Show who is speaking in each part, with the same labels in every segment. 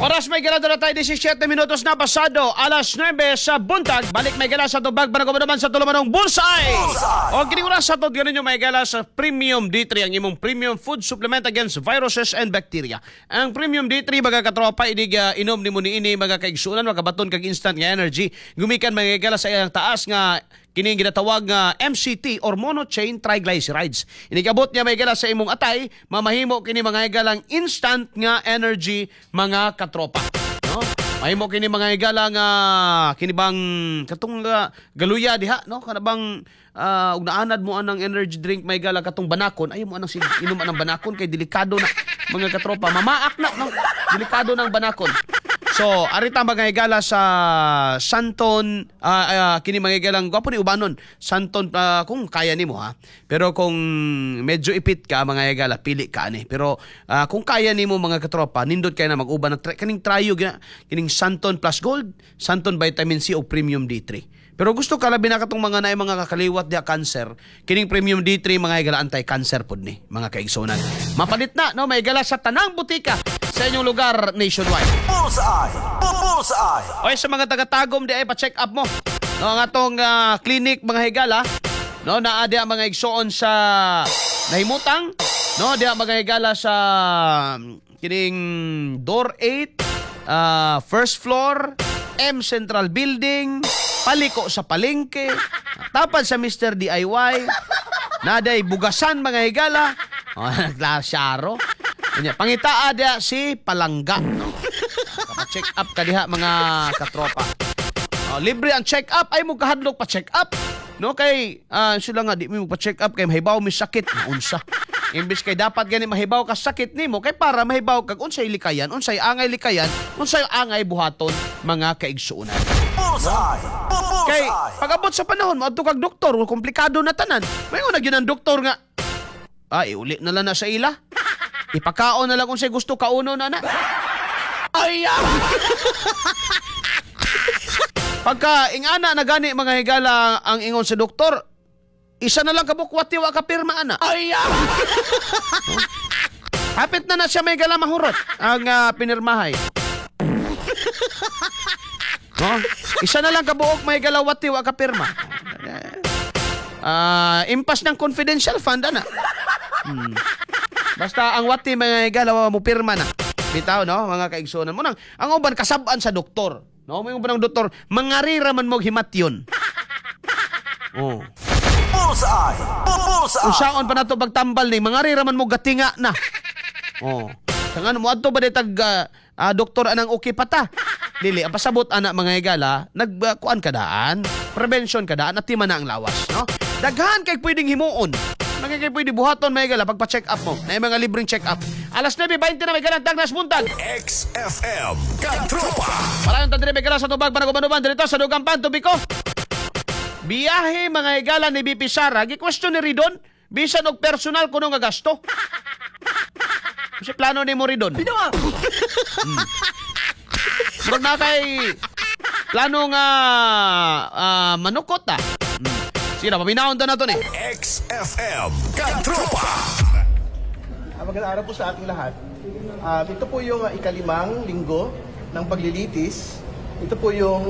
Speaker 1: Oras may gala na tayo 17 minutos na pasado alas 9 sa buntag. Balik may gala sa tubag para naman sa tulumanong Bullseye. O kinigura sa to ganun yung may gala sa Premium D3, ang imong premium food supplement against viruses and bacteria. Ang Premium D3 mga katropa inig inom ni mo ni ini mga kaigsunan makabaton kag instant nga energy. Gumikan may gala sa iyang taas nga kining ginatawag nga MCT or monochain triglycerides. Inikabot niya may gala sa imong atay, mamahimo kini mga igalang instant nga energy mga katropa. No? Mahimo kini mga igala nga kini bang katong galuya diha no kana bang ug naanad mo anang energy drink may gala katong banakon ayo mo anang inom anang banakon kay delikado na mga katropa mamaak na no? Delikado ng banakon. So, arita mga higala sa Santon, kini mga higalang, gwapo ni Ubanon, Santon, kung kaya ni mo ha. Pero kung medyo ipit ka, mga higala, pili ka ni. Pero kung kaya ni mo mga katropa, nindot kayo na mag-uban ng kaning trayo, kining Santon Plus Gold, Santon Vitamin C o Premium D3. Pero gusto ka labi na katong mga naay mga kakaliwat dia cancer, kining Premium D3 mga higala anti-cancer pod ni, mga kaigsonan. Mapalit na, no, may higala sa tanang butika sa inyong lugar nationwide.
Speaker 2: Bullseye! Bullseye!
Speaker 1: O sa mga taga-tagom di ay pa-check up mo. No, ang atong clinic mga higala, no, naa di ang mga igsoon sa nahimutang, no, di ang mga higala sa kining door 8, first floor, M Central Building, paliko sa palengke, tapad sa Mr. DIY, naday bugasan mga higala, naglasyaro. Pangitaa dia si Palangga. Check up ka diha mga katropa. Libre ang check up ay mo kahadlok pa check up. No kay sila nga di mo pa check up kay mahibaw mi sakit unsa. Imbis kay dapat gani mahibaw ka sakit nimo kay para mahibaw kag unsay likayan, unsay angay likayan, unsay angay buhaton mga kaigsuonan.
Speaker 2: Bullseye!
Speaker 1: Kay pag-abot sa panahon mo adto kag doktor, komplikado na tanan. Mayon na gyud ang doktor nga uli na lang na sa ila. Ipakaon na lang kung siya gusto kauno na na. Ay! Pagka ingana na gani mga higala ang ingon sa doktor, isa na lang kabukwati wa kapirma ana. Ay! Hapit na siya may higala mahurot ang pinirmahay. No? Isa na lang kabuok may higala wati wa kapirma. Impas ng confidential fund ana. Basta ang wati mga higala mo pirma na. Bitaw no, mga kaigsunan mo nang ang uban kasab-an sa doktor. No, may uban ng doktor, mangarira man mo himatyon. Oh.
Speaker 2: Bullseye! Bullseye!
Speaker 1: Unsaon pa nato pagtambal ni mangarira man mo gatinga na. Oh. Sangan mo adto ba ditag doktor anang okay pata? Dili ang pasabot ana mga higala, nagkuan kadaan, prevention kadaan at tima na ang lawas, no? Daghan kay pwedeng himuon. Kay pwede buhaton may gala pagpa-check up mo. Na mga libreng check up. Alas 9:20 na may galang tagnas buntag.
Speaker 2: XFM Katropa!
Speaker 1: Maraming tandiri may gala sa tubag para kumanuban dito sa Dugampan, Tubiko. Biyahe mga higala ni BP Sara. Gi-question ni Ridon. Bisan og personal kuno nga gasto. Kasi plano ni mo Ridon. Binawa! Murag na kay plano nga manukot ta. Sino, paminahon ta na to ni.
Speaker 2: XFM Katropa!
Speaker 3: Magandang araw po sa ating lahat. Ito po yung ikalimang linggo ng paglilitis. Ito po yung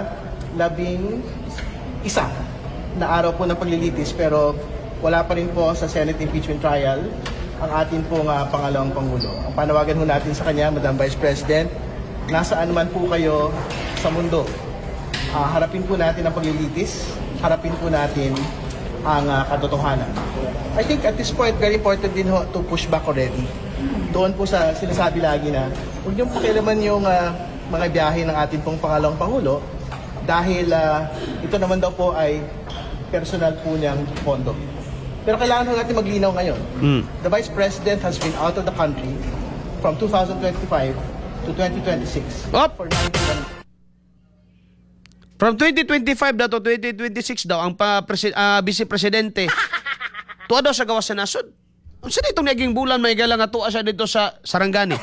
Speaker 3: ika-11 na araw po ng paglilitis pero wala pa rin po sa Senate impeachment trial ang ating pong pangalawang Pangulo. Ang panawagan ho natin sa kanya, Madam Vice President, nasaan man po kayo sa mundo, harapin po natin ang paglilitis, harapin po natin ang katotohanan. I think at this point, very important din ho to push back already. Doon po sa sinasabi lagi na huwag niyong pakialaman yung mga biyahe ng ating pong pangalawang Pangulo dahil ito naman daw po ay personal po niyang pondo. Pero kailangan ho natin maglinaw ngayon. The Vice President has been out of the country from 2025 to 2026 for 91
Speaker 1: From 2025 daw to 2026 daw ang Vice Presidente tuwa daw sa gawas sa nasod. Unsa ditong naging bulan may gala nga tuwa siya dito sa Sarangani?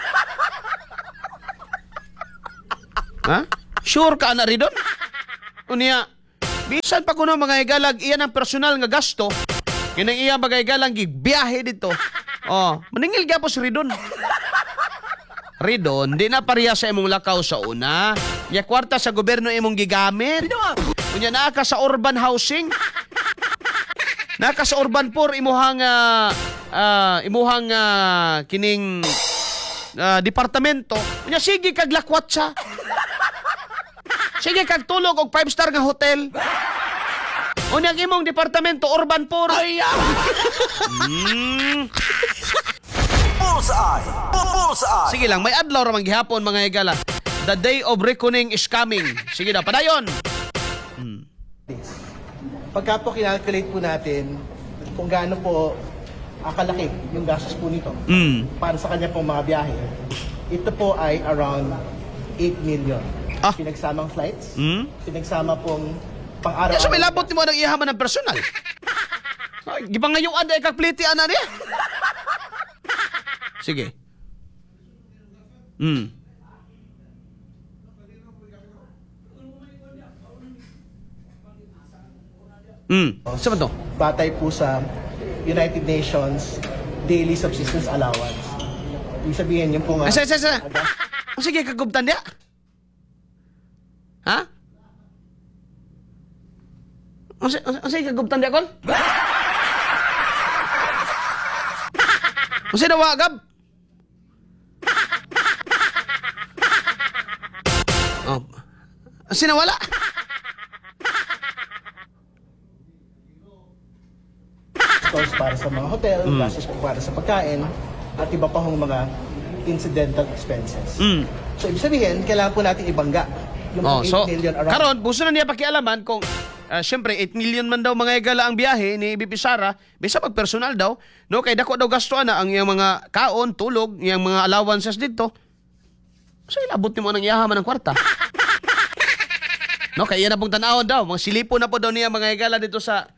Speaker 1: Ha? Sure ka na ridon? Unya, bisan pa kuno mga igalag iyan ang personal nga gasto. Kinang iya mga igalang gigbiyahe dito. Oh, maningil gyapon si ridon. Ridon, di na pareha sa imong lakaw sa una. Ya kwarta sa gobyerno imong gigamit. Unya naa ka sa urban housing. Naa ka sa urban poor imuhang kining departamento. Unya sige kag lakwat sa. Sige kag tulog og 5-star nga hotel. Unya imong departamento urban poor.
Speaker 2: Bullseye! Bullseye!
Speaker 1: Sige lang, may adlaw ramang gihapon mga higala. The day of reckoning is coming. Sige na, padayon.
Speaker 3: Pagka po kinalculate po natin kung gaano po kalaki yung gastos po nito para sa kanya pong mga biyahe, ito po ay around 8 million. Pinagsamang flights, pinagsama pong pang-araw-araw.
Speaker 1: Yes, may labot ni mo ng ihaman ng personal. Gipangayuan na ikakliti ana niya. Sige. Saan ba to?
Speaker 3: Batay po sa United Nations Daily Subsistence Allowance. Ibig sabihin yun po nga.
Speaker 1: Asa. Sige, kagubtan niya. Ha? Sige, kagubtan niya, Kol? Kasi nawagab. Oh. Kasi nawala.
Speaker 3: Gastos para sa mga hotel, gastos po para sa pagkain, at iba pa hong mga incidental expenses. So, ibig sabihin, kailangan po natin ibangga yung 8 million around.
Speaker 1: Karon, gusto na niya pakialaman kung siyempre 8 million man daw mga igala ang biyahe ni BP Sara, bisa pag-personal daw, no, kay dako daw gasto na ang iyang mga kaon, tulog, iyang mga allowances dito. So ilabot ni mo nang yahaman ng kwarta. No, kay iyan na pong tanawon daw, mga silipo na po daw niya mga igala dito sa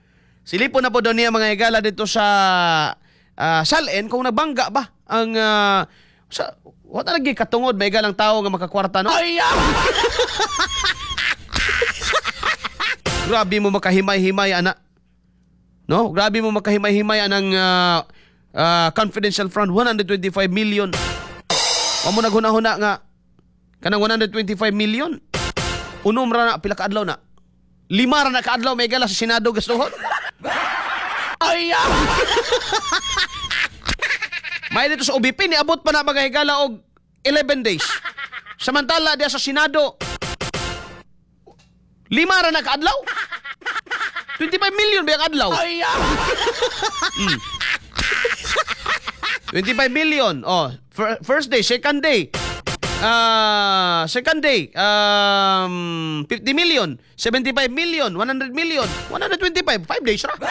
Speaker 1: Salen kung nabangga ba ang sa wala lagi katungod may igalang tao nga makakwarta, no? Grabe mo makahimay-himay, ana. No? Grabe mo makahimay-himay anang confidential fund, 125 million. O mo naghuna-huna nga, kanang 125 million. Unom ra na, pila kaadlaw na. 5 ra na kaadlaw, may gala sa Senado gastuhon. May dito sa OBP, niabot pa na mga higala og 11 days. Samantala, diya sa Senado, 5 ra na kaadlaw. 25 million ba yung adlaw? 25 million. Oh, first day, second day. 50 million, 75 million, 100 million, 125, 5 days ra.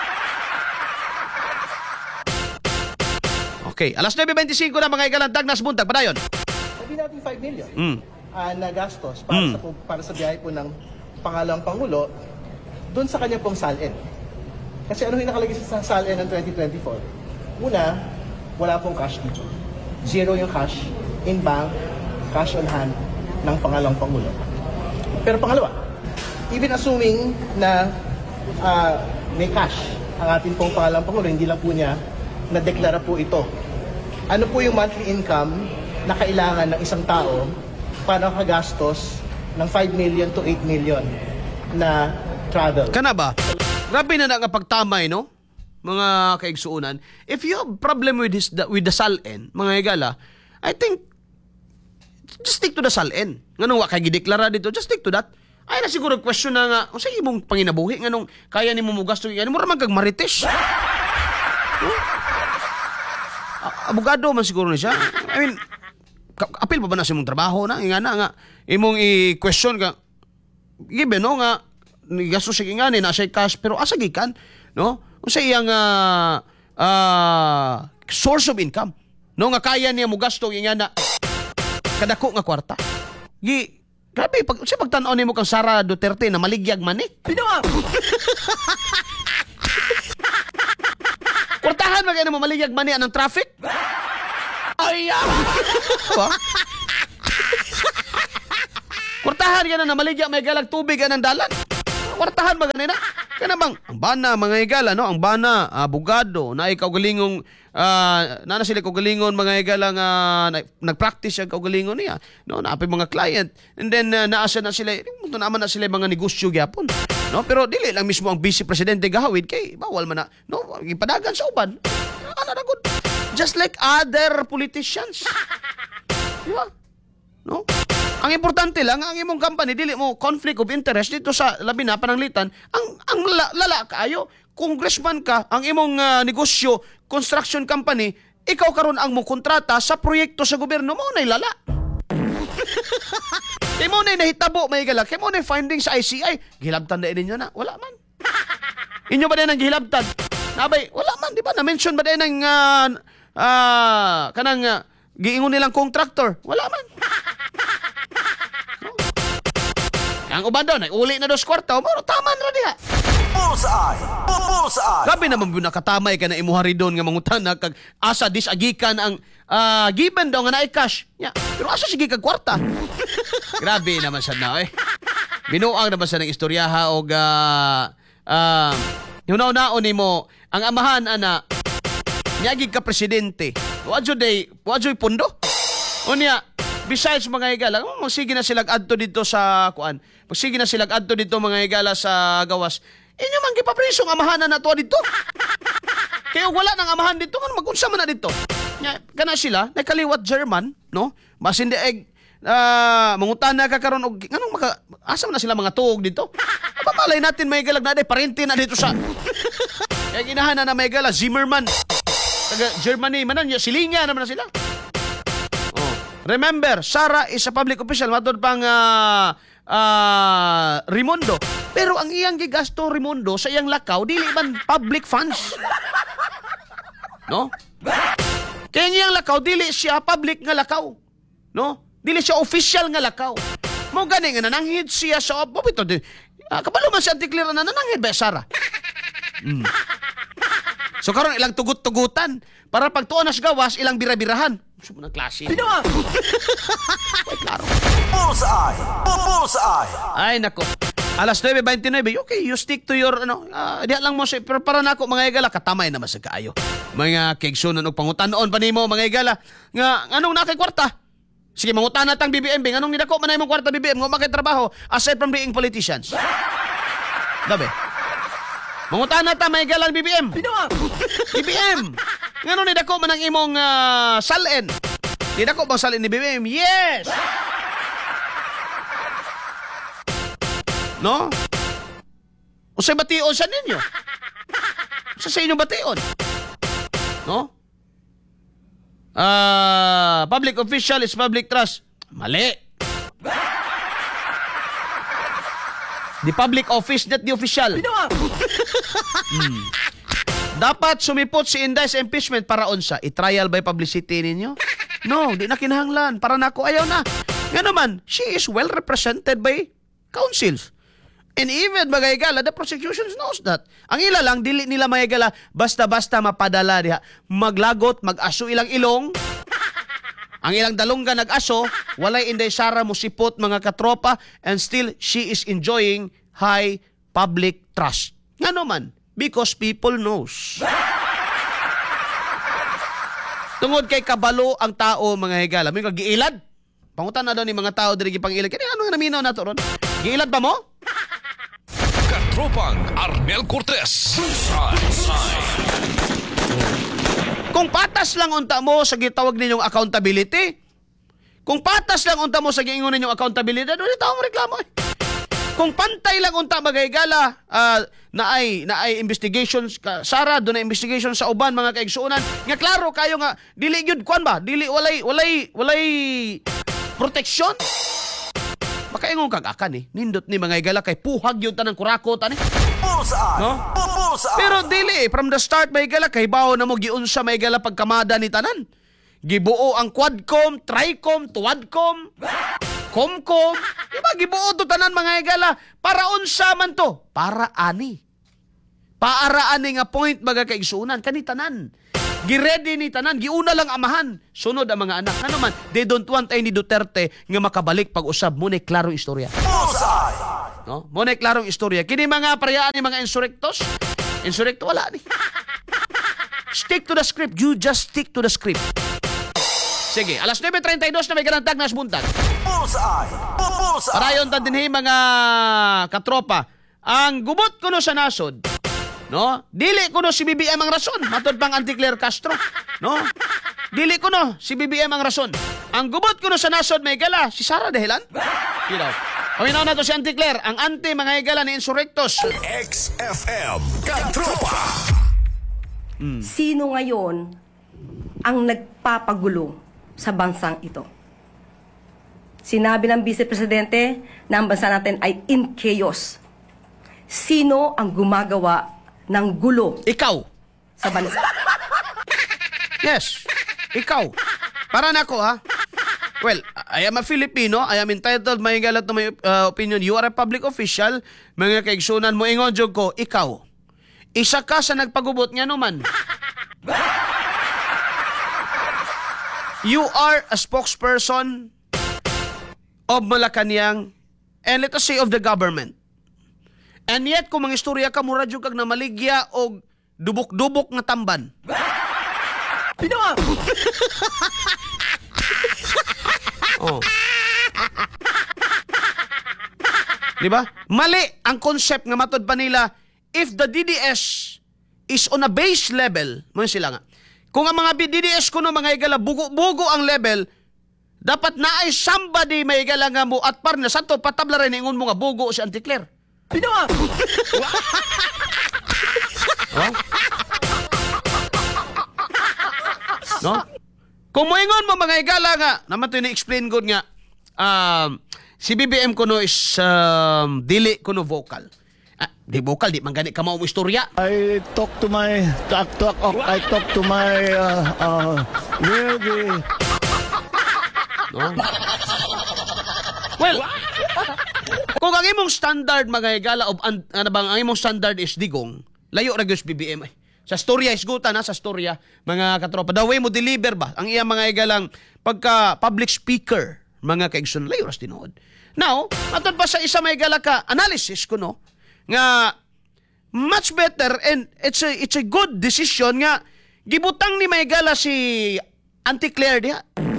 Speaker 1: Okay, alas 9:25 na mga ikalandag nas buntag, padayon.
Speaker 3: Sabi natin 5 million na gastos para sa biyahe po ng pangalawang Pangulo doon sa kanya pong SALN. Kasi ano yung nakalagay sa SALN ng 2024? Una, wala pong cash dito. Zero yung cash in bank, cash on hand ng pangalawang Pangulo. Pero pangalawa, even assuming na may cash ang ating pong pangalawang Pangulo, hindi lang po niya na-deklara po ito. Ano po yung monthly income na kailangan ng isang tao para makagastos ng 5 million to 8 million na travel?
Speaker 1: Kana ba? Grabe na nga pagtamay, no? Mga kaigsuunan. If you have problem with the SALN, mga higala, I think just stick to the SALN. Nganong wa kay gideklara dito, just stick to that. Ay na siguro question na nga, o sa imong panginabuhi nganong kaya nimo mo gasto, ano mo ra man kag marites. Abogado man siguro na siya. I mean, apil pa ba na sa imong trabaho na? Nga na nga, imong i-question ka, given, no, nga, gasto siya nga ni, nasa cash, pero asa gikan, no? Kung sa iyang source of income, no, nga kaya niya mo gasto, nga na, kadako nga kwarta. Grabe, siya pagtanaw ni mo kang Sara Duterte na maligyag man eh. Kwartahan ba kayo na mamaligag mani anang traffic? Diba? Kwartahan ka na maligya may galag tubig anang dalan. Kwartahan ba ganina? Kaya bang ang bana mga higala no, ang bana abogado na kaugalingong na sila kaugalingon mga higala nga nagpractice ang kaugalingon niya no, naapay mga client and then naasa na sila naman na sila mga negosyo gyapon no, pero dili lang mismo ang vice presidente gahawid kay bawal man na no, ipadagan sa uban ana good just like other politicians di ba no. Ang importante lang, ang imong company, dili mo conflict of interest dito sa labi na pananglitan. Ang lala kaayo, congressman ka, ang imong negosyo, construction company, ikaw karon ang mo kontrata sa proyekto sa gobyerno mo na lala. Kay mo na nahitabo, may gala. Kay mo na finding sa ICI, gihilabtan na ninyo na. Wala man. Inyo ba din ang gihilabtan? Nabay, wala man, di ba? Na-mention ba din ang kanang giingon nilang contractor? Wala man. Ang uban doon, uli na 2 kwarta, taman ra diha.
Speaker 2: Bullseye! Bullseye!
Speaker 1: Grabe naman yun nakatamay ka na imuhari doon nga mangutan na kag asa disagikan ang given daw nga na cash. Yeah. Pero asa sige kag kwarta? Grabe naman sad na eh. Binuang naman sa ng istoryaha og hunaw-naon nimo ang amahan ana nyagig ka presidente. Wadyo'y pundo. Unya besides mga higala, magsige na sila adto dito sa kuan. Magsige na sila adto dito mga higala sa gawas. Inyo man gipapriso ang amahan na to dito. Kaya wala nang amahan dito, kan magunsa man na dito. Kana sila, nakaliwat German, no? Basin de egg mangutan na ka karon og nganong asa man na sila mga tuog dito. Pamalay natin may galag na parente na dito sa. Kaya ginahan na may gala Zimmerman. Taga Germany manan silinga naman na sila. Remember, Sarah is a public official, matod pang Rimondo. Pero ang iyang gigasto Rimondo sa iyang lakaw, dili man public funds. No? Kaya ang iyang lakaw, dili siya public nga lakaw. No? Dili siya official nga lakaw. Mo gani nga nananghid siya sa opito. Kabalo man siya antiklir na nananghid ba Sarah? So karon ilang tugut-tugutan para pag tuon nas gawas ilang bira-birahan. Gusto mo ng klase. Pinawa! Klaro.
Speaker 2: Bullseye! Bullseye!
Speaker 1: Ay, nako. Alas 9:29. Okay, you stick to your, diha lang mo siya. Pero para na ako, mga igala, katamay naman sa kaayo. Mga kegsunan o pangutanon pa nimo mga igala. Nga, anong nakay kwarta? Sige, mangutan na tang BBM. Anong nidako man na imong kwarta BBM? Nga makitrabaho aside from being politicians. Dabe. Mangutan na ta mga igala BBM. Pinawa! BBM! Ngano ni dako man ang imong salen? Di dako bang salen ni BBM? Yes. No? Usay bation sa ninyo? Sa inyong bation? No? Public official is public trust. Mali. The public office, not the official. Dapat sumipot si Inday sa impeachment para unsa? I-trial by publicity ninyo? No, di na kinahanglan. Para nako ayaw na. Nga naman, she is well represented by councils. And even magayagala, the prosecution knows that. Ang ila lang, dili nila mayagala, basta-basta mapadala diha. Maglagot, mag-aso ilang ilong. Ang ilang dalungga nag-aso, walay Inday Sara mo sipot mga katropa, and still she is enjoying high public trust. Nga naman, because people knows. Tungod kay kabalo ang tao mga higala. May giilad. Pangutan na daw ni mga tao diri gipangilad. Kani ano nga naminaw nato ron? Giilad ba mo?
Speaker 4: Katropang Arnel Cortez.
Speaker 1: Kung patas lang unta mo sa gitawag ninyong accountability, kung patas lang unta mo sa giingon ninyong accountability, doon tao mo reklamo eh. Kung pantay lang unta magayagala, na ay investigations Sara do na investigation sa uban mga kaigsuonan nga klaro kayo nga dili gyud kwan ba dili walay protection makaingon kag akan eh nindot ni mga igala kay puhag gyud tanang kurakot ani
Speaker 2: Bullseye!
Speaker 1: no
Speaker 2: Bullseye!
Speaker 1: pero dili from the start mga igala kay bawo na mo giunsa mga igala pagkamada ni tanan gibuo ang quadcom tricom tuwadcom Komkom, diba, gibuo to tanan mga igala, para unsa man to, para ani. Para ani nga point baga kaigsunan, kani tanan. Giredy ni tanan, giuna lang amahan, sunod ang mga anak. Ano man, they don't want any Duterte nga makabalik pag-usab mo na klaro istorya.
Speaker 2: Bullseye!
Speaker 1: No? No? Muna klarong istorya. Kini mga parayaan ni mga insurrectos. Insurrecto wala ni. Stick to the script. You just stick to the script. Sige, alas 9:32 na may ganang tagnas buntag.
Speaker 2: Bullseye. Bullseye.
Speaker 1: Parayon ta dinhi mga katropa. Ang gubot kuno sa nasod, no? Dili kuno si BBM ang rason, matud pang Anti-Claire Castro, no? Dili kuno si BBM ang rason. Ang gubot kuno sa nasod may gala si Sara dahilan. Kinaw. Paminaw na to si Anti-Claire, ang anti mga higala ni insurrectos.
Speaker 4: XFM Katropa.
Speaker 5: Sino ngayon ang nagpapagulo sa bansang ito? Sinabi ng Vice Presidente na ang bansa natin ay in chaos. Sino ang gumagawa ng gulo
Speaker 1: Ikaw.
Speaker 5: sa bansa?
Speaker 1: Yes. Ikaw. Para nako ha. Well, I am a Filipino. I am entitled may galat to my opinion. You are a public official. Mga kaigsunan mo ingon jud ko, ikaw. Isa ka sa nagpagubot nga naman. You are a spokesperson of Malacanang and let us say of the government. And yet, kung mga istorya ka, mura jud kag na maligya o dubok-dubok nga tamban. Oh. Di ba? Mali ang concept nga matod pa nila if the DDS is on a base level, mo sila nga. Kung ang mga DDS kuno mga igala bugo-bugo ang level, dapat na ay somebody may igala nga mo at par na santo patabla rin ingon mo nga bugo si Anti-Claire. Oh? No? Kung moingon mo mga igala nga, naman ito ni-explain good nga, si BBM kuno is dili kuno vocal. Di vocal, di man gani ka mao mo istorya.
Speaker 6: I talk to my really
Speaker 1: No? Well, kung ang imong standard mga igala of ano bang ang imong standard is digong, layo ra gyud BBM ay. Sa storya isgutan na sa storya mga katropa. The way mo deliver ba ang iya mga igalang pagka public speaker mga kaigsoon layo ras tinuod. Now, matod pa sa isa may igala ka analysis kuno nga much better and it's a good decision nga gibutang ni may igala si Anti-Claire diha.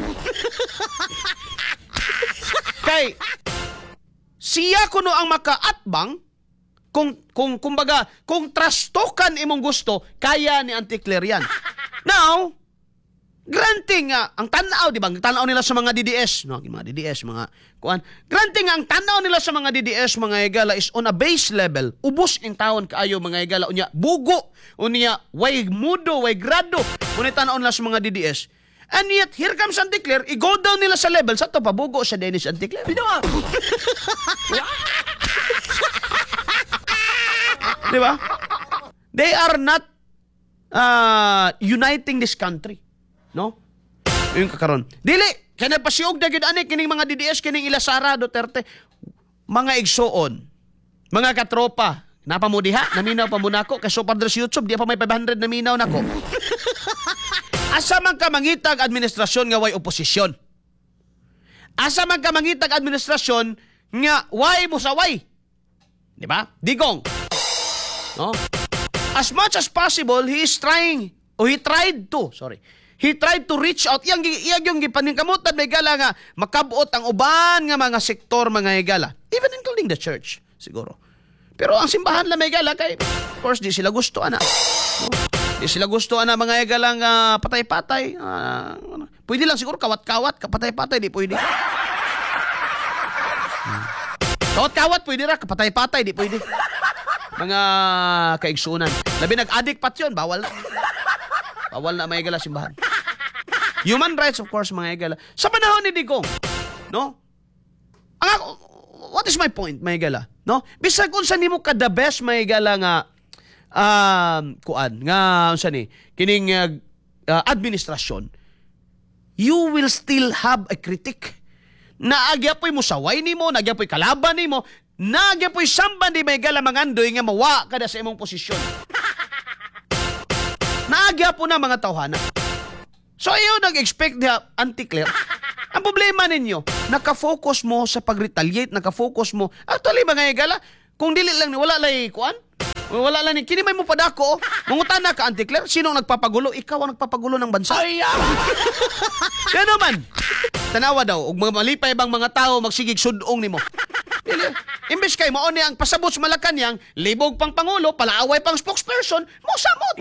Speaker 1: Kay siya kuno ang makaatbang kung kumbaga kung trastokan imong gusto kaya ni Anti-Claire yan. Now, granting nga ang tanaw di ba? Ang tanaw nila sa mga DDS, no, mga DDS mga kuan. Granting nga ang tanaw nila sa mga DDS mga igala is on a base level. Ubos in taon kaayo mga igala unya bugo unya way mudo way grado unya tanaw nila sa mga DDS. And yet, here comes Anti-Claire, i-go down nila sa level, sa to, pabugo sa Dennis Anti-Claire. Di ba? They are not uniting this country. No? Yung kakaroon. Dili, kaya pasiog na gid ani kining mga DDS, kining ila Sara Duterte, mga igsoon, mga katropa, napamudiha, naminaw pa muna ko, kay Super Dress YouTube, di pa may 500 naminaw na ko. Asa man ka mangitag administrasyon nga way oposisyon. Asa man ka mangitag administrasyon nga way musaway. Di ba? Digong. No? As much as possible, he tried to reach out. Iyang yung gipaningkamutan may gala nga makabuot ang uban nga mga sektor mga higala. Even including the church, siguro. Pero ang simbahan lang may gala kay, of course, di sila gusto, ana. No? Di sila gusto na mga igalang patay-patay. Pwede lang siguro kawat-kawat, kapatay-patay, di pwede. Kawat-kawat, pwede ra, kapatay-patay, di pwede. Mga kaigsunan. Labi nag-addict pat yun, bawal na. Bawal na mga igala simbahan. Human rights, of course, mga igala. Sa panahon ni Digong, no? What is my point, mga igala? No? Bisag kung saan mo ka the best, mga igala nga kuan nga unsa ni kining administrasyon, you will still have a critic. Naagyapoy mo saway nimo, naagyapoy kalaban nimo, naagyapoy samban di may gala mangandoy nga mawa kada sa imong posisyon. Naagyapo na mga tawhana. So ayaw nag-expect diha Anti-Claire. Ang problema ninyo, Nakafocus mo sa pag-retaliate, nakafocus mo. Actually, mga higala, kung dili lang ni wala lay kuan, wala lang ni kini may mo padako. Mangutana ka, Auntie Claire, sino ang nagpapagulo? Ikaw ang nagpapagulo ng bansa. Kaya naman, tanawa daw, ug mga malipay bang mga tao magsigig sudong nimo. Imbes kay mao ni ang pasabot sa Malacañang, libog pang pangulo, palaaway pang spokesperson, mo samot.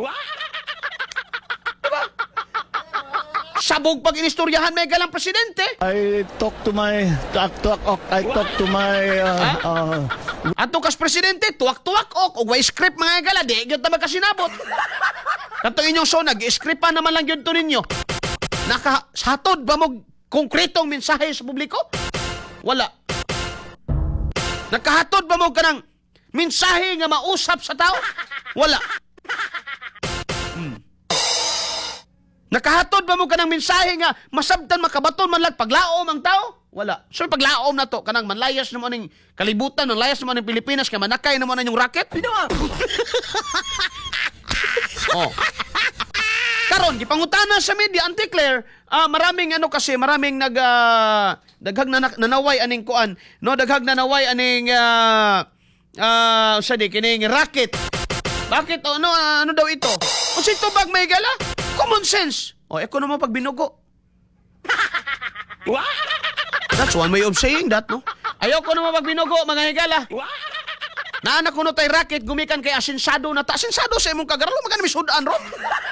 Speaker 1: Diba? Sabog pag inistoryahan may galang presidente.
Speaker 6: I talk to my
Speaker 1: Ato kas presidente, tuwak-tuwak ok, ug way script mga gala, di gyud ta magkasinabot. Kato inyong so nag-script pa naman lang gyud to ninyo. Nakasatod ba mo konkretong mensahe sa publiko? Wala. Nakahatod ba mo kanang mensahe nga mausap sa tao? Wala. Nakahatod ba mo kanang mensahe nga masabtan makabaton man lang paglaom ang tao? Wala. So paglaom na to kanang manlayas naman ning kalibutan, manlayas naman ning Pilipinas kay manakay naman na yung racket. Oh. Karon gipangutana sa media, Auntie Claire, maraming maraming daghag nanaway aning kuan, no, daghag nanaway aning kining racket. Bakit ano daw ito? Unsa tubag may gala? Common sense. O, eko naman pag binugo. That's one way of saying that, no? Ayoko naman pag binugo, mga higala. Naanak ko no tay racket, gumikan kay asinsado na ta. Asinsado sa imong kagaralo, magana misudan ro.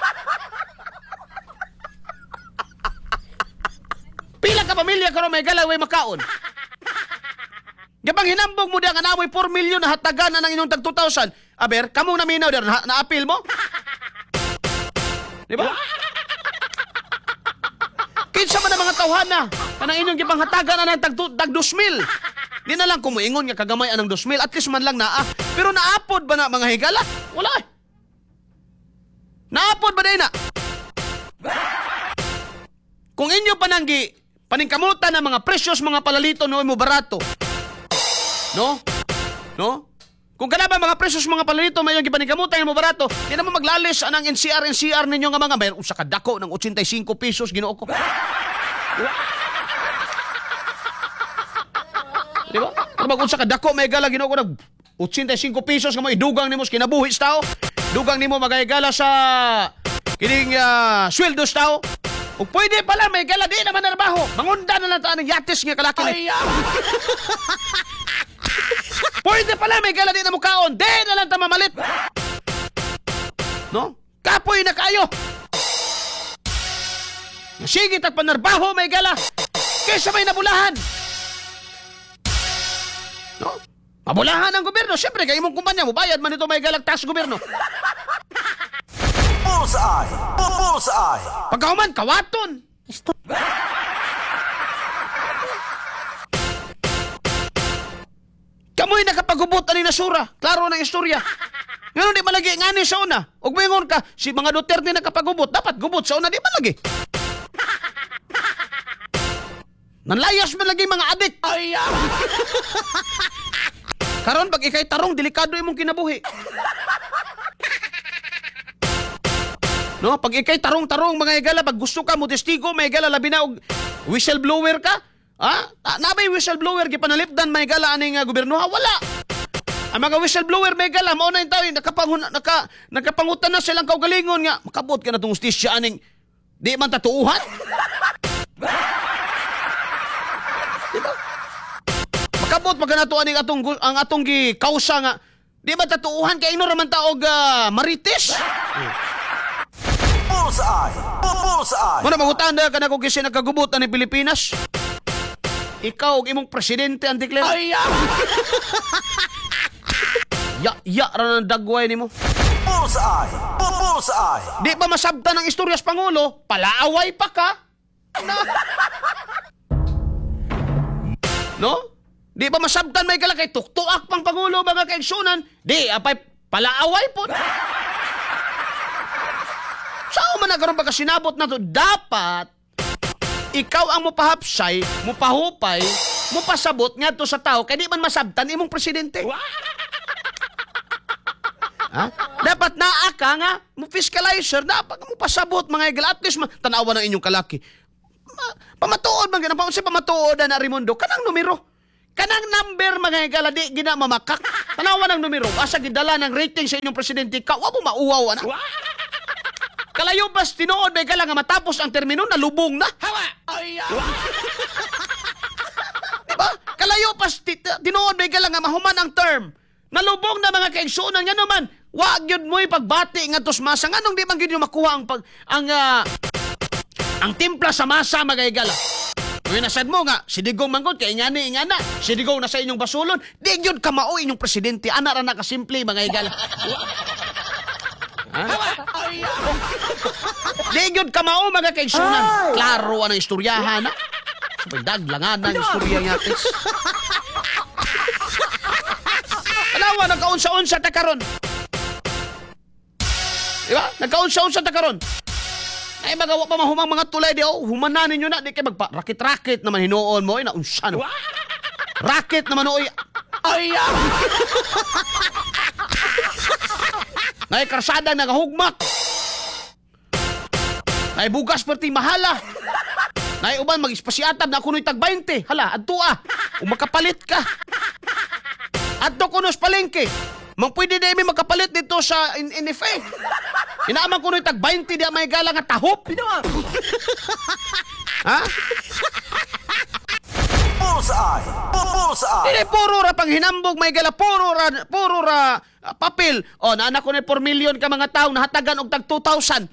Speaker 1: Pila ka pamilya karon may gala, way makaon. Gapang hinambog mo diya nga namoy 4 million na hatagan na ng inyong tag 2,000. Aber, kamong naminaw diyan, na-appeal mo? Di ba? Kinsa man ang mga tawhana, kanang inyong gipanghatagan na ng tag 2,000. Di na lang kumuingon nga kagamay anang 2,000, at least man lang naa. Pero naapod ba na mga higala? Wala eh. Naapod ba na? Kung inyo paningkamutan ng mga precious mga palalito no mo barato. No? Kung kana ba mga precious mga palalito mayong gipaningkamutan mo barato, di na mo maglalis anang NCR ninyo nga mga mayroon sa kadako ng 85 pesos Ginoo ko. Di ba? Kapag unsa kadako may gala Ginoo ko nag 85 pesos nga mo idugang nimo sa kinabuhi sa tao. Dugang nimo magayagala sa kining sweldo sa tao. O pwede pala may gala di naman narbaho. Mangunda na lang taan ng yates nga kalaki ni. Pwede pala may gala di na mukaon. Di na lang ta mamalit. No? Kapoy na kayo. Sige tag panarbaho may gala. Kaysa may nabulahan. No? Mabulahan ang gobyerno. Siyempre, kayo mong kumpanya mo, bayad man ito may galag tax gobyerno.
Speaker 2: Bullseye! Bullseye!
Speaker 1: Pagkahuman, kawaton. Kamoy nakapagubot ani nasura. Klaro ng istorya. Ngayon di malagi ngani sa una. Ug moingon ka, si mga Duterte nakapagubot, dapat gubot sa una di malagi. Nanlayas man lagi mga adik. Karon pag ikay tarong delikado imong kinabuhi. No, pag ikay tarong-tarong mga higala, pag gusto ka mo testigo, may higala labi na og whistleblower ka, nabay whistleblower gipanalipdan may higala aning gobyerno wala. Ang mga whistleblower may higala mao na yung tao nakapangutan na silang kaugalingon nga makabot ka na tong justisya aning di man tatuuhan. Diba? Makabot pag nato aning ang atong gikausa nga di man tatuuhan kay ino ra man taog marites.
Speaker 2: Bullseye! Bullseye!
Speaker 1: Muna mangutanda ka na kung kasi nagkagubutan ng Pilipinas. Ikaw og imong presidente, Auntie Claire. Ya ra ng dagway nimo.
Speaker 2: Bullseye! Bullseye!
Speaker 1: Di ba masabtan ang istorya sa Pangulo? Palaaway pa ka? No? Di ba masabtan may kala kay tuktuak pang Pangulo mga kaigsunan? Di, apay palaaway po. Saan man nagkaroon ba kasinabot na to? Dapat, ikaw ang mupahapsay, mupahupay, mupasabot nga to sa tao, kaya di man masabtan imong presidente. Ha? Dapat naa ka nga, mo-fiscalizer, dapat mo pasabot mga igala, at least tanawa ng inyong kalaki. pamatuod man ganang paunsa pamatuod na Raimundo kanang numero. Kanang number mga higala di gina mamakak. Tanawa ng numero asa gidala ng rating sa inyong presidente ka wa mo mauwaw ana. Kalayo bas tinuod may gala nga matapos ang termino nalubong na. Hawa. Diba? Kalayo pas tinuod may gala nga mahuman ang term. Nalubong na mga kaigsuonan nga naman. Wa gyud mo'y pagbati ngadtos masa nganong di man gyud nyo makuha ang timpla sa masa mga higala. Ngayon nasad mo nga, si Digong manggod, kaya ingani, si Digong nasa inyong basulon, di yun kamao inyong presidente, ana ra na kasimple, mga higala. Ha? Di yun kamao, mga kaigsunan. Klaro ang istoryahan, ha? Sabay daglangan ang istorya ngatis. Alawa, nagkaunsa-unsa ta karon. Diba? Nagkaunsa-unsa ta karon. Ay magawa pa mahumang mga tulay di humanan ninyo na di kay magpa rakit-rakit naman hinuon mo ina unsa no. Rakit naman oy. Ay. Nay karsada nagahugmak. Nay bugas perti mahala. Nay uban mag-espasyatad na kunoy tag 20. Hala adto umakapalit ka. Adto kunos palengke. Mang pwede na imi magkapalit dito sa NFA. Inaaman ko nung tag 20 di may gala nga tahop. Ha?
Speaker 2: Bullseye! Bullseye!
Speaker 1: Hindi, puro ra pang hinambog may gala. Puro ra papel. O, naanak ko na 4 million ka mga tao nahatagan og tag 2,000.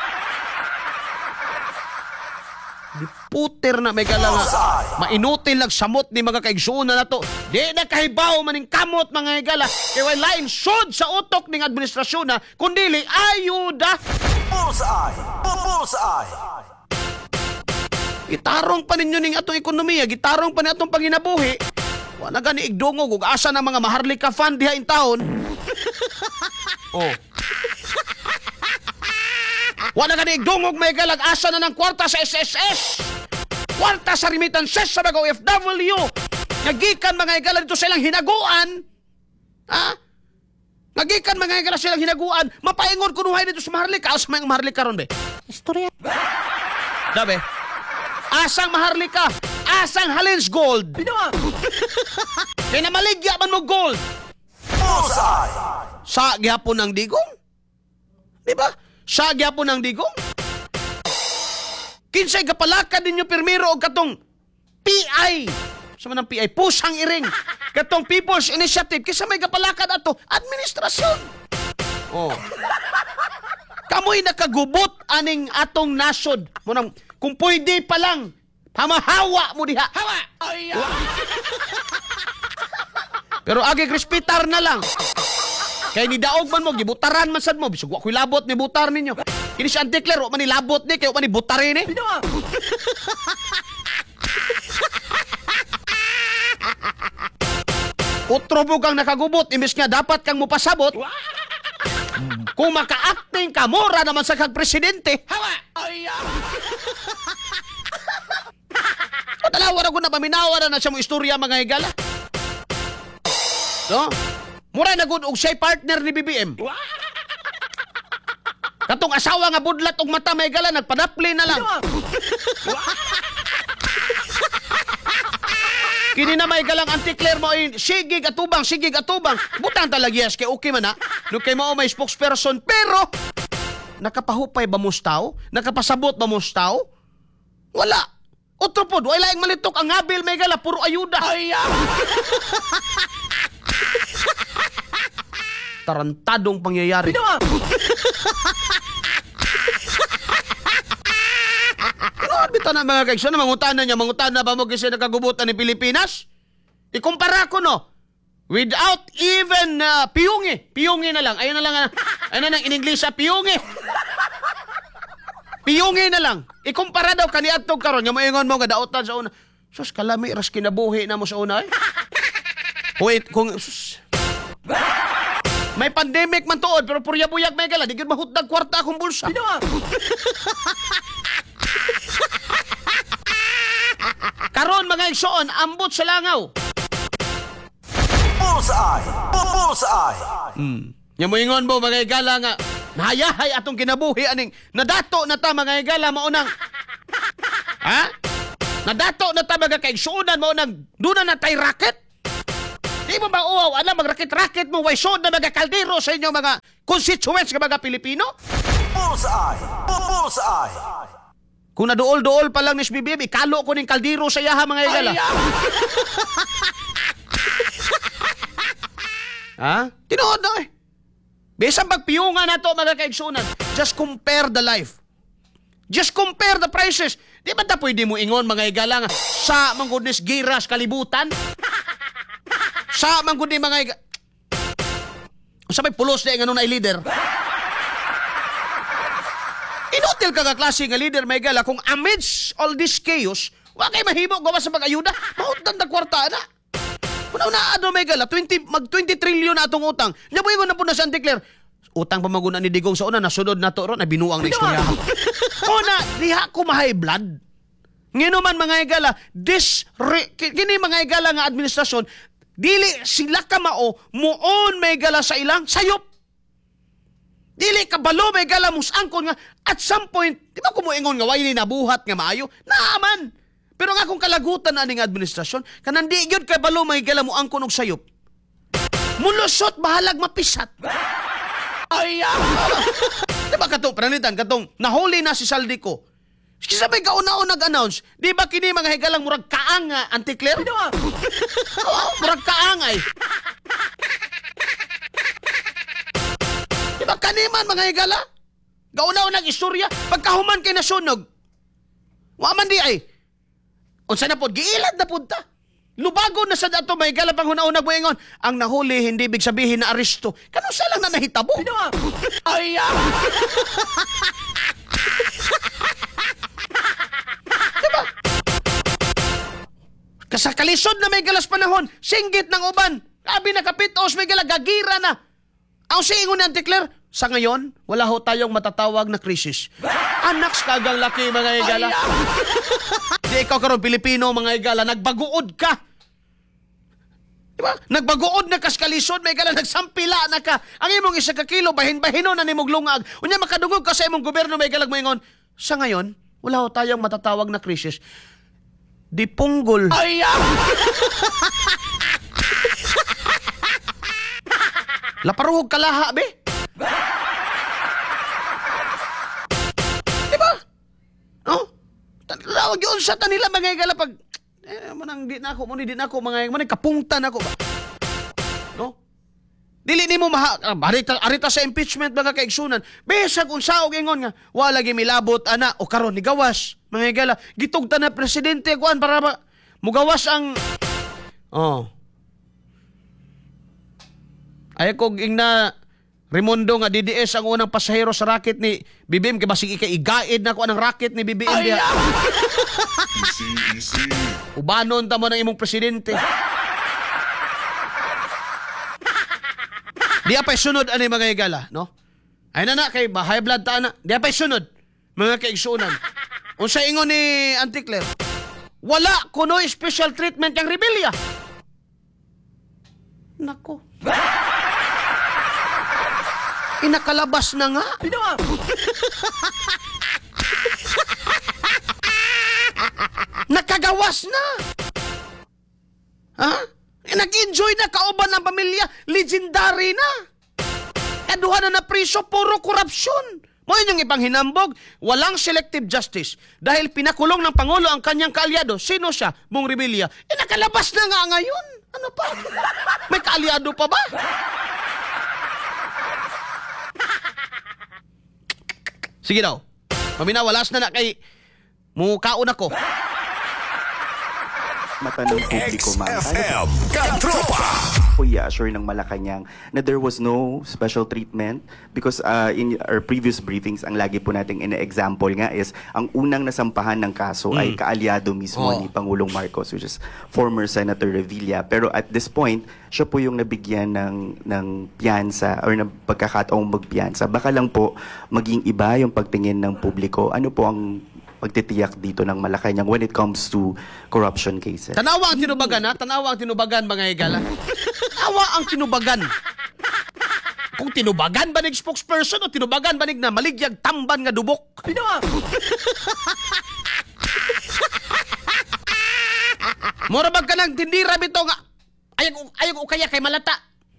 Speaker 1: Puter na may gala nga. Mainutil lang samot ni mga kaigsuon na to. Di na kahibaw maning kamot mga higala. Kaya way lain sod sa utok ning administrasyon na kundili ayuda.
Speaker 2: Bullseye! Bullseye!
Speaker 1: Gitarong pa ninyo ning atong ekonomiya, gitarong pa ni atong panginabuhi. Wala gani igdungog ug asa na mga maharlika fund diha in taon. Oh. Wala gani igdungog may galag asa na ng kwarta sa SSS. Kwarta sa remittances sa mga OFW. Nagikan mga higala dito silang hinaguan. Ha? Nagikan mga higala silang hinaguan. Mapaingon kunuhay dito sa maharlika. Asa may maharlika ron be? Istorya. Dabe. Asang maharlika. Asang Halins Gold. Kaya namaligya man mo gold.
Speaker 2: Bullseye!
Speaker 1: Sa gihapon ng digong. Diba? Sa gihapon ng digong. Kinsay kapalakad ninyo pirmiro og katong PI. Sa man ang PI, pusang iring. Katong People's Initiative, kisa may kapalakad ato, administrasyon. Oh. Kamoy nakagubot aning atong nasod. Munang, kung pwede pa lang, pamahawa mo diha. Hawa! Pero agi krispitar na lang. Kay ni daog man mo, gibutaran man sad mo. Bisug ako'y labot ni butar ninyo. Kini si Antikler, man ni labot ni, kayo man ni butarin ni. Utro mo kang nakagubot, imbes nga dapat kang mupasabot. Kung maka-acting ka, mura naman sa kag-presidente. Hawa! Patalawa na ko na paminawa na siya mo istorya mga higala. No? Mura na gud og siya'y partner ni BBM. Katong asawa nga budlat og mata may gala nagpadapli na lang. Kini na may galang Antikler mo sigig atubang. Butang talagyas kay okay man na. No kay mao may spokesperson pero nakapahupay ba mustaw? Nakapasabot ba mustaw? Wala. Otro pod, wala laing malitok ang habil may gala puro ayuda. Tarantadong pangyayari. Ano bitaw na mga kaigsoon na mangutana ba mo kasi nakagubutan ni Pilipinas? Ikumpara ko no. Without even piyungi na lang. Ayun na lang in English piyungi. Piyungi na lang. Ikumpara daw kaniadtog karon nga moingon mo nga daotan sa una. Sus kalami ras kinabuhi na mo sa una. Wait kung may pandemic man tuod pero purya-buyag may gala di gyud mahutdag kwarta akong bulsa. Karon mga igsoon ambot sa langaw.
Speaker 2: Bullseye! Bullseye!
Speaker 1: Nya moingon mo mga igala nga nahayahay atong kinabuhi aning nadato na ta mga igala maunang Ha? Nadato na ta mga kaigsuunan mo doon na tay racket? Di mo ba uwaw, alam, mag-racket-racket mo, way show na mga kaldero sa inyong mga constituents ng mga Pilipino?
Speaker 2: Bullseye. Bullseye.
Speaker 1: Kung naduol-duol pa lang ni BBM, ikalo ko ng kaldero sa yaha mga igala. Ha? Tinood na eh. Besang pagpiyungan na to mga kaigsunan, just compare the life. Just compare the prices. Di ba ta pwede mo ingon mga igala nga sa manggoodness giras kalibutan? Sa mangguni mga igala. Sa may pulos na nga nun ay leader. Inutil ka klase nga leader mga igala kung amidst all this chaos, wa kay mahimo gawa sa pag-ayuda, mahutdan na kwarta na. Una ano may gala, mag 20 trillion na atong utang. Nya mo ingon na po na Santa Claire. Utang pamaguna ni Digong sa una, nasunod na to ron, na binuang na istorya. Una, diha ko ma-high blood. Nginuman mga igala, kini mga igala nga administrasyon, dili sila ka mao, muon may gala sa ilang sayop. Dili kabalo may gala musangkon nga, at some point, di ba kumuingon nga, way ni nabuhat nga maayo? Naaman! Pero nga kung kalagutan na ning administrasyon, kanandi yun kay balo may gala mo angkon og sayop. Mulusot bahalag mapisat. Ay, di ba katong pananitan, katong nahuli na si Saldico. Kisa may kauna-una nag-announce, di ba kini mga higalang murag kaang Auntie Claire? Murag kaang ay. Di ba kaniman mga higala? Gauna-una istorya, pagkahuman kay nasunog. Waman di ay. Unsa na pod giilad na punta. Lubago na sa dato may gala pang hunahunag mo ingon. Ang nahuli hindi ibig sabihin na aresto. Kanus sa lang na nahitabo. Ay. Diba? Kasakalisod na may galas panahon, singgit ng uban. Abi na kapitos may gala gagira na. Ang siingon ni Auntie Claire, sa ngayon, wala ho tayong matatawag na krisis. Anak kagang laki mga igala. Di ikaw karon Pilipino mga igala, nagbaguod ka. Diba? Nagbaguod na kaskalisod, may igala, nagsampila na ka. Ang imong isa ka kilo, bahin-bahino na nimog lungag. Unya makadungog ka sa imong gobyerno, may igalag mo ingon. Sa ngayon, wala ho tayong matatawag na krisis. Di punggol. Ay, laparuhog kalaha, be? Diba? Oh? Tawag yun sa tanila mga igala pag manang di na ako mga manang kapungtan ako ba? No? Dili nimo arita sa impeachment mga kaigsunan. Besag unsaog ingon nga wala gi milabot ana o karon ni gawas mga igala gitugtan na presidente kuan para ba mugawas ang ay ko ingna Raimundo nga DDS ang unang pasahero sa racket ni BBM kay basig ikaigaid na ko anang racket ni BBM diha. Easy. Ubanon ta mo ng imong presidente. Diya pa'y sunod ani mga igala, no? Ay na kay high blood ta na. Diya pa'y sunod mga kaigsunan. Unsa ingon ni Auntie Claire? Wala kuno special treatment yang rebelya. Nako. Inakalabas na nga. Nakagawas na. Ha? Nag-enjoy na kauban ng pamilya. Legendary na. Kaduha na priso, puro korupsyon. Mo yung ibang hinambog, walang selective justice. Dahil pinakulong ng Pangulo ang kanyang kaalyado. Sino siya? Bong Rebilla. Nakalabas na nga ngayon. Ano pa? May kaalyado pa ba? Sige daw. Paminawalas na kay mukaon ako.
Speaker 6: Matanong publiko, ma'am.
Speaker 4: XFM Katropa.
Speaker 6: Po i-assure ng Malacanang na there was no special treatment because in our previous briefings, ang lagi po nating ina-example nga is ang unang nasampahan ng kaso ay kaalyado mismo ni Pangulong Marcos, which is former Senator Revilla. Pero at this point, siya po yung nabigyan ng piyansa or ng pagkakataong magpiyansa. Baka lang po maging iba yung pagtingin ng publiko. Ano po ang pagtitiyak dito ng Malacanang when it comes to corruption cases?
Speaker 1: Tanawa ang tinubagan, ha? Tanawa ang tinubagan, mga igala. Tanawa ang tinubagan. Kung tinubagan ba ng spokesperson o tinubagan ba na maligyag tamban nga dubok? Mura bag ka nang tindira bito nga. Ayag ko kaya kay malata.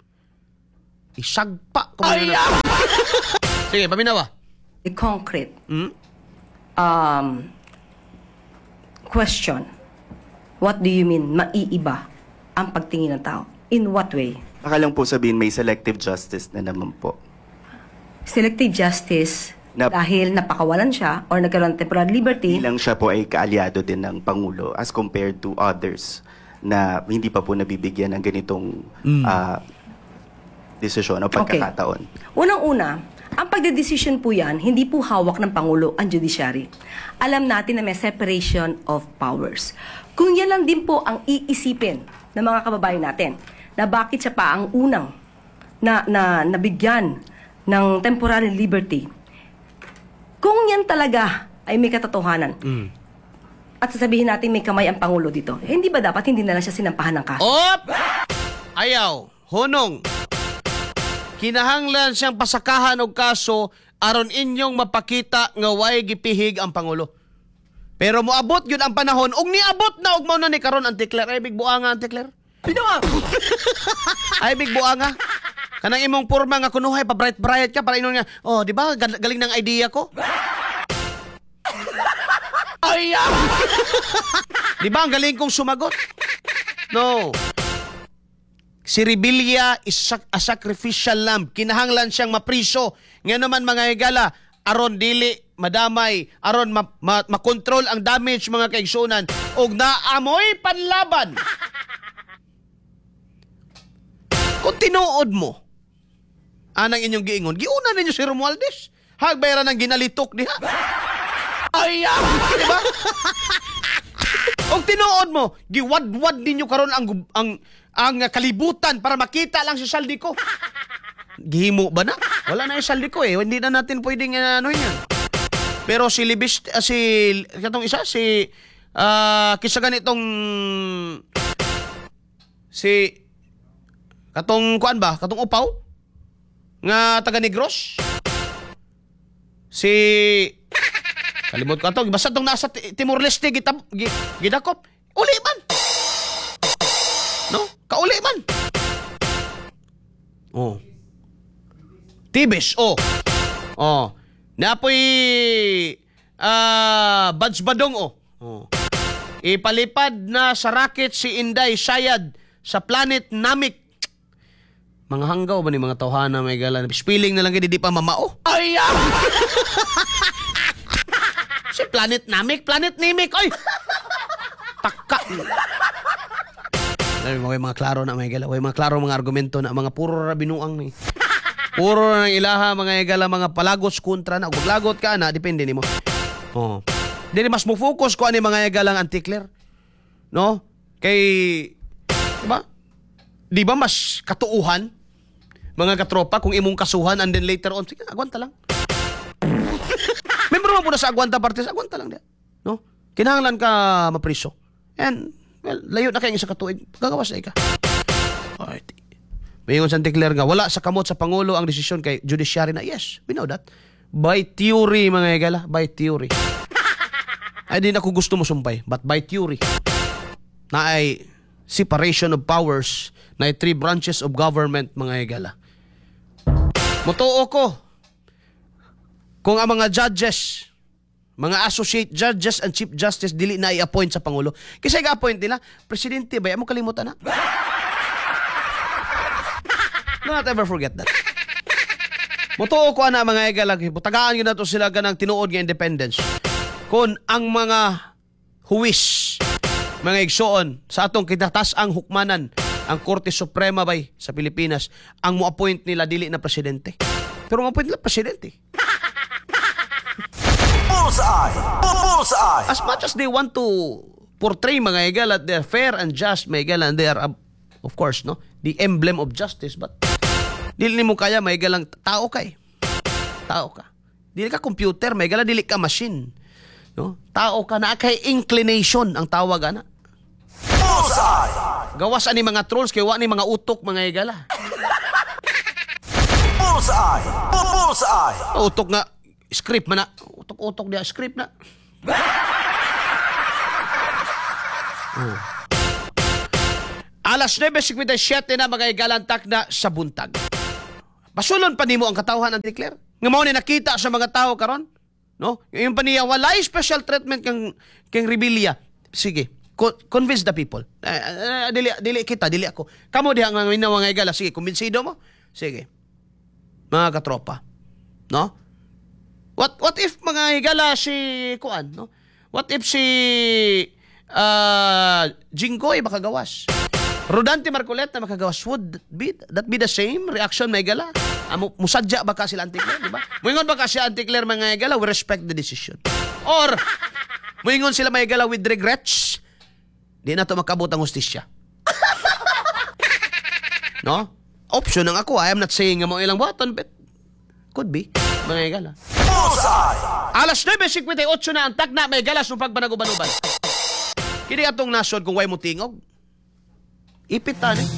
Speaker 1: Isagpa ko. Sige, paminawa.
Speaker 5: A concrete
Speaker 1: Hmm?
Speaker 5: question. What do you mean, maiiba ang pagtingin ng tao? In what way?
Speaker 6: Akalang po sabihin may selective justice na naman po.
Speaker 5: Selective justice
Speaker 6: Na-
Speaker 5: dahil napakawalan siya or nagkaroon ng temporary liberty.
Speaker 6: Bilang siya po ay kaalyado din ng Pangulo as compared to others na hindi pa po nabibigyan ng ganitong desisyon o pagkakataon.
Speaker 5: Unang-una, ang pagdedesisyon po yan, hindi po hawak ng Pangulo ang judiciary. Alam natin na may separation of powers. Kung yan lang din po ang iisipin ng mga kababayan natin, na bakit siya pa ang unang na nabigyan ng temporary liberty, kung yan talaga ay may katotohanan, at sasabihin natin may kamay ang Pangulo dito, hindi ba dapat hindi na lang siya sinampahan ng kaso?
Speaker 1: Op! Ayaw. Hunong. Kinahanglan siyang pasakahan og kaso aron inyong mapakita nga way gipihig ang Pangulo. Pero moabot yun ang panahon ug niabot na ug mao na ni karon ang Tikler. Ay big buanga ang Tikler. Ay big buanga. Kanang imong porma nga kunuhay pa bright ka para inon nga. Oh, di ba galing ng idea ko? Ay! Di ba ang galing kong sumagot? No. Si Rebilla is a sacrificial lamb. Kinahanglan siyang mapriso. Nga naman mga higala, aron dili madamay, aron makontrol ang damage mga kaigsunan og naamoy panlaban. Kung tinuod mo, anang inyong giingon, giuna ninyo si Romualdez. Hagbayran ng ginalitok diha. Ay, di ba? Og tinuod mo, giwad-wad ninyo karon ang kalibutan para makita lang si saldi ko. Gihimo ba na? Wala na yung saldi ko eh. Hindi na natin pwedeng ano yan. Pero si Libis, katong isa, kisa ganitong, katong kuan ba? Katong upaw? Nga taga Negros? Kalimot ko ito. Basta itong nasa Timor-Leste, gidakop. Uli man. No? Kauli man. Oh. Tibis, oh. Oh. Napoy Bads Badong, oh. Oh. Ipalipad na sa rocket si Inday Sayad sa planet Namek. Mga hanggaw ba ni mga tawhana may gala? Spilling na lang hindi pa mamao. Ay! Si planet Namek, oy! Taka. May mga klaro na may gala. May mga klaro mga argumento na mga puro ra binuang ni. Puro na ng ilaha mga gala, mga palagos kontra na. Kung lagot ka na, depende nimo. Oh. Dili mas mo focus ko ani mga galang anti-clear. No? Kay Di ba mas katuuhan mga katropa kung imong kasuhan and then later on sige, agwanta lang. Membro mo po na sa agwanta partes, agwanta lang dia. No? Kinahanglan ka mapriso. And well, layo na kayong isa katuig. Gagawas na ka. Alright. Mayroon sa declare nga, wala sa kamot sa Pangulo ang desisyon kay judiciary na. Yes, we know that. By theory, mga higala. By theory. Ay, di na ko gusto mo sumpay. But by theory, na ay separation of powers, na ay 3 branches of government, mga higala. Mutuo ko, kung ang mga judges, mga associate judges and chief justice dili na i-appoint sa Pangulo. Kasi i-appoint nila, presidente ba? Mo kalimutan na. Do not ever forget that. Mutuo ko na mga igalag. Tagaan yun na to sila ganang tinuod ng independence. Kung ang mga huwis, mga igsoon, sa atong kitatas ang hukmanan, ang Korte Suprema bay sa Pilipinas, ang mo-appoint nila dili na presidente. Pero mo-appoint nila presidente.
Speaker 2: Bullseye! Bullseye!
Speaker 1: As much as they want to portray mga higala that they're fair and just, mga higala, and they are, of course, no, the emblem of justice, but dili mo kaya mga higalang tao kay. Tao ka. Dili ka computer, mga higala, dili ka machine. No? Tao ka na kay inclination ang tawag ana.
Speaker 2: Bullseye!
Speaker 1: Gawas ani mga trolls kay wa ni mga utok mga higala.
Speaker 2: Bullseye! Bullseye!
Speaker 1: Utok nga script man na. Utok-utok dia script na. Alas 9:57 na mga igalantak na sa buntag. Pasulon pa nimo ang katawhan ng declare. Nga mao ni nakita sa mga tao karon, no? Yung pa niya walay special treatment kang rebellia. Sige, convince the people. Dili kita, dili ako. Kamo diha nga mga igala, sige, kumbinsido mo. Sige. Mga katropa, no? What if mga higala si kuan, no? What if si Jinggoy makagawas? Rodante Marcoleta makagawas? Would that be the same reaction mga higala? Musadya ba ka sila Anticler, di ba? Muingon ba ka si Anticler mga higala? We respect the decision. Or muingon sila mga higala with regrets? Di na to makabot ang hustisya. No? Option ang ako. I am not saying nga mo ilang buhaton, but could be. Mga higala.
Speaker 2: Bullseye!
Speaker 1: Alas 9:58 na ang takna may galas ng pagpanaguban-uban. Kini atong nasod kung way mo tingog. Ipitan eh.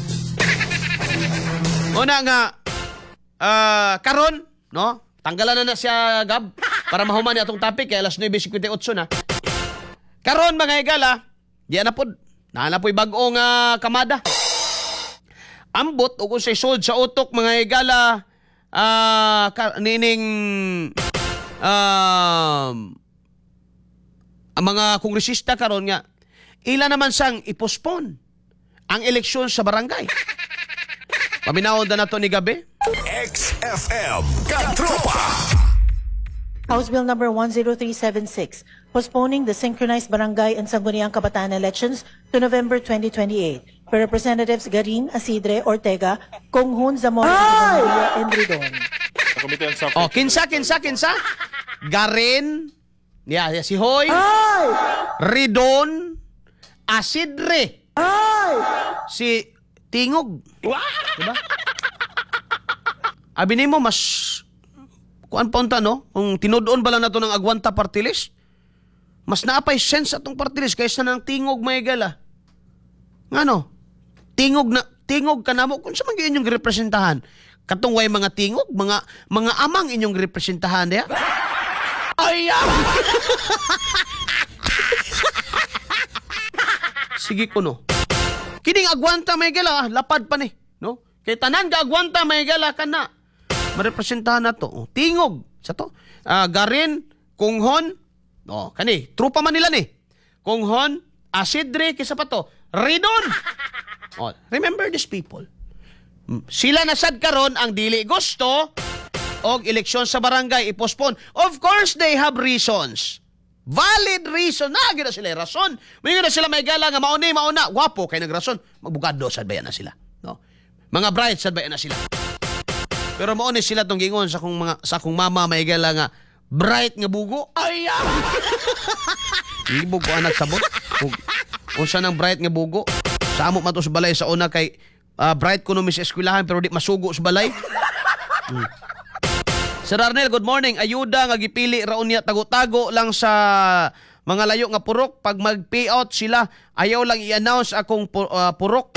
Speaker 1: Una nga karon, no? Tanggalan na siya Gab para mahuman ni atong topic kay alas 9:58 na. Karon mga higala, diyan na pod. Naa po'y bag-ong kamada. Ambot ug unsay sod sa utok mga higala nining ang mga kongresista karon nga ila naman sang ipospon ang eleksyon sa barangay. Paminawon na nato ni gabi.
Speaker 4: XFM Katropa.
Speaker 7: House Bill number 10376, postponing the synchronized barangay and Sangguniang Kabataan elections to November 2028. For Representatives Garin, Asidre, Ortega, Konghun, Zamora, and Ridon.
Speaker 1: Oh, kinsa. Garin, si Hoy, Ridon, Asidre, si Tingog. Diba? Abi nimo mas kuan punta no? Kung tinudoon ba lang nato ng Agwanta party list, mas naapay sense atong party list kaysa ng Tingog may gala. Ngano? Tingog ka na mo kung sa mga inyong representahan. Katong way mga tingog, mga amang inyong representahan diya. Ay! Sige ko no. Kining Agwanta may gala, lapad pa ni, no? Kay tanan ka Agwanta may gala kana. Marepresentahan na to. Oh, tingog sa to. Garin, Konghon, kani, trupa man nila ni. Konghon, Asidre, kisa pa to. Ridon. Remember these people. Sila nasad karon ang dili gusto og eleksyon sa barangay i-postpone. Of course, they have reasons. Valid reason. Nagina sila rason. Mayroon na sila may gala nga mauna. Wapo kay nagrason. Magbugado sad bayan na sila. No? Mga bright sad bayan na sila. Pero mauni sila tong gingon sa kung mama may gala nga bright nga bugo. Ay! Libog ko anak sabot. Unsa nang bright nga bugo? Sa amo man to sa balay sa una kay bright kuno mis eskwelahan pero di masugo sa balay. Sir Arnel, good morning. Ayuda nga gipili raon niya tago-tago lang sa mga layo nga purok. Pag mag-payout sila, ayaw lang i-announce akong purok.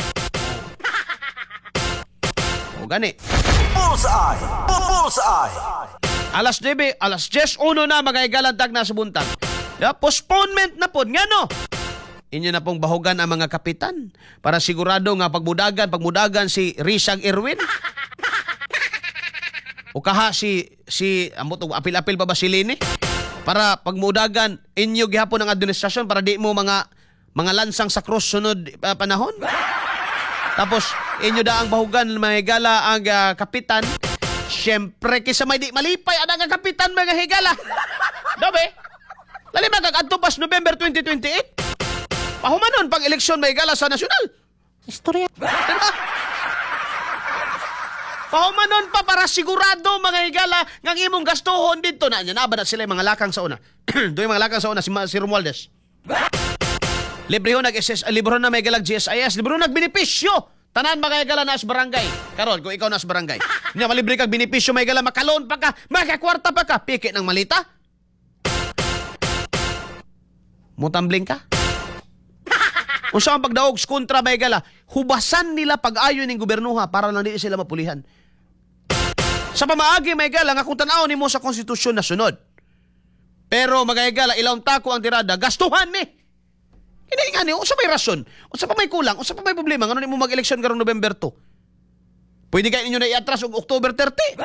Speaker 1: O gani.
Speaker 2: Bullseye! Bullseye!
Speaker 1: Alas 10 na mga igalantak na sa buntag. Postponement na po. Nga no? Inyo na pong bahugan ang mga kapitan para sigurado nga pagmudagan si Risag Erwin. O kaha si apil-apil pa ba si Lini? Para pagmudagan inyo gihapon ang administrasyon para di mo mga lansang sa cross sunod panahon. Tapos inyo da ang bahugan mga higala ang kapitan. Siyempre kisa may di malipay ang kapitan mga higala. Dabe? Lali magkakanto pas November 2028. Pahumanon pang eleksyon may higala sa nasyonal.
Speaker 7: Istorya.
Speaker 1: Diba? Pahumanon pa para sigurado mga higala ng imong gastuhon dito na ba na sila yung mga lakang sa una. Doon yung mga lakang sa una si Romualdez. Libre ho libro na may galag GSIS, libro nagbenepisyo. Tanan mga higala na sa barangay. Karon kung ikaw na sa barangay, nga malibre kag benepisyo may higala makaloon pa ka, makakwarta pa ka, piki ng malita. Mutambling ka. Unsa ang pagdaog kontra may higala, hubasan nila pag-ayo ning gobernuha para lang di sila mapulihan. Sa pamaagi may higala nga kung tan-aw nimo sa konstitusyon na sunod. Pero mga higala ilawon tako ang tirada, gastuhan ni. Ini nga unsa may rason? Unsa pa may kulang? Unsa pa may problema? Ngano nimo mag-eleksyon karong November 2? Pwede kayo ninyo na i-atras og October 30.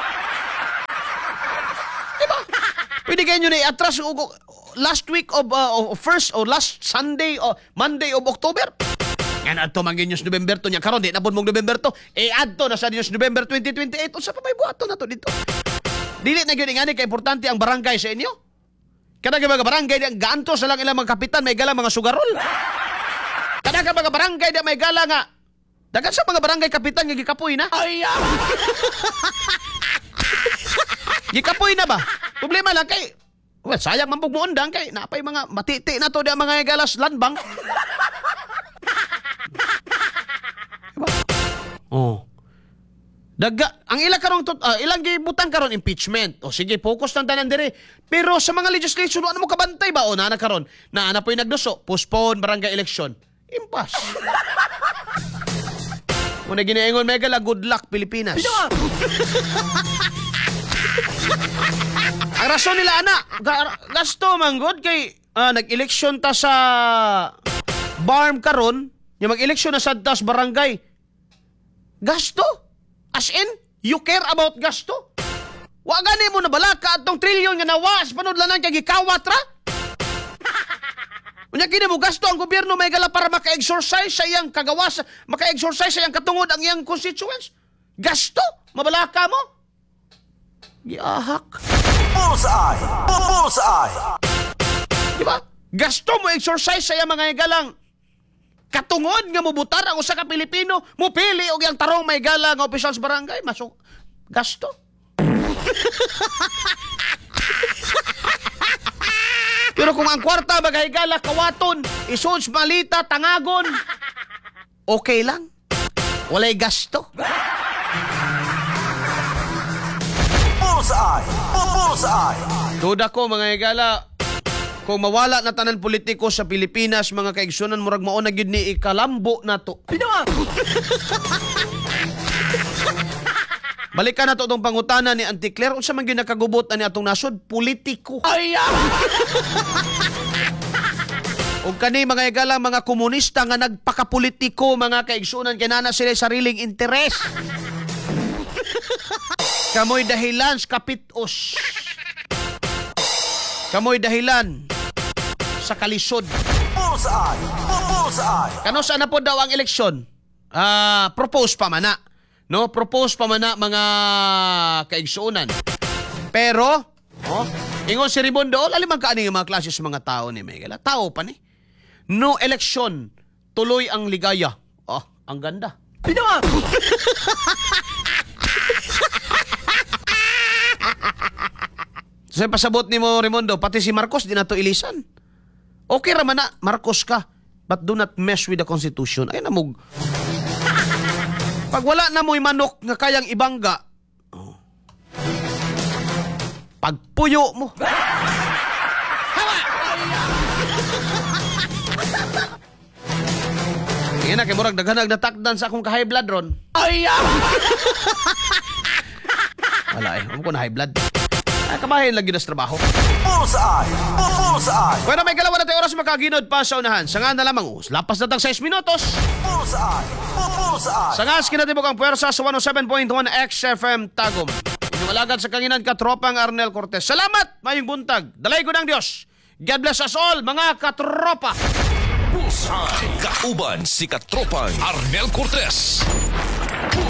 Speaker 1: Diba? Pwede kayo nyo na i-atras og last week of first or last Sunday or Monday of October. Yan adto mangin news November 2 nya karon di na pod mong November 2. Adto na sa news November 2028 unsa pa may buhaton nato dito. Dili na gyud ngani kay importante ang barangay sa inyo. Kada ka mga barangay di ang ganto sa lang ilang mga kapitan may gala mga sugarol. Kada ka mga barangay di may gala nga dagan sa mga barangay kapitan nga gikapoy na. Ay gikapoy na ba? Problema lang kay well, sayang man pug muundang kay napay mga matiti na to di ang mga galas landbang. Diba? Oh. Ang ilang karong ilang gibutang karon impeachment. O sige, focus lang tanan dire. Pero sa mga legislation ano mo kabantay ba o na karon? Na ana po'y nagduso, postpone barangay election. Impas. Muna ginaingon megala good luck Pilipinas. Ang rason nila ana, gasto man god kay nag-eleksyon ta sa BARM karon, yung mag-eleksyon na sa tas barangay. Gasto? As in, you care about gasto? Wa gani mo na balaka atong trilyon nga nawas panudlanan kay gikawat ra? Unya kini mo gasto ang gobyerno may gala para maka-exercise sa iyang kagawas, maka-exercise sa iyang katungod ang iyang constituents. Gasto? Mabalaka mo? Giahak.
Speaker 2: Bullseye! Bullseye!
Speaker 1: Diba? Gasto mo exercise sa iyang mga igalang katungod nga mubutar ang usa ka Pilipino, mupili og yang tarong may gala nga opisyal sa barangay, masuk gasto. Pero kung ang kwarta magahigala kawaton, isuds malita tangagon, okay lang. Walay gasto.
Speaker 2: Bullseye! Bullseye!
Speaker 1: Duda ko mga higala, kung mawala na tanan politiko sa Pilipinas, mga kaigsunan murag mao na gyud ni ikalambo nato. Balikan nato tong pangutana ni Auntie Claire, unsa man gyud nakagubot ani atong nasod? Politiko. O kani mga higala, mga komunista nga nagpakapolitiko, mga kaigsunan kay nana sila sariling interes. Kamoy dahilan sa kapitos. Kamoy dahilan sa kalisod.
Speaker 2: Bullseye! Bullseye!
Speaker 1: Kano saan na po daw ang eleksyon? Propose pa man na. No? Propose pa man na mga kaigsuunan. Pero, ingon si Rimondo, lalimang kaani yung mga klase sa mga tao ni Megala. Tao pa ni. No election, tuloy ang ligaya. Ang ganda. So, pasabot ni mo, Rimondo, pati si Marcos, di na to ilisan. Okay raman na, Marcos ka, but do not mess with the Constitution. Ay namog. Pag wala na mo'y manok nga kayang ibangga, pagpuyo mo. Yan na, kay murag daghanag na takdan sa akong ka-high blood ron. Wala huwag ko na high blood. Kabahin lagi na sa trabaho.
Speaker 2: Bullseye! Bullseye!
Speaker 1: Bueno, may kalawa na tayo oras makaginod pa sa unahan. Sanga na lamang lapas na tang 6 minutos.
Speaker 2: Bullseye! Bullseye!
Speaker 1: Sangas kinatibok ang puwersa sa 107.1 XFM Tagum. Inyong alagad sa kanginan katropang Arnel Cortez. Salamat, mayong buntag. Dalay ko ng Diyos. God bless us all, mga katropa.
Speaker 4: Bullseye! Kauban si Katropang Arnel Cortez.